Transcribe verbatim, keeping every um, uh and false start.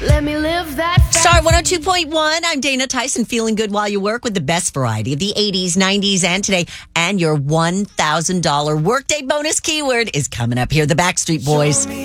Let me live that Star one oh two point one. I'm Dana Tyson, feeling good while you work with the best variety of the eighties, nineties, and today. And your one thousand dollars workday bonus keyword is coming up here. The Backstreet Boys.